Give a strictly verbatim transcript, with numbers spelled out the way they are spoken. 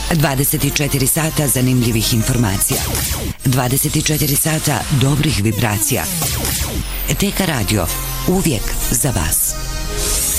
dvadeset četiri sata zanimljivih informacija. dvadeset četiri sata dobrih vibracija. T K Radio, uvijek za vas.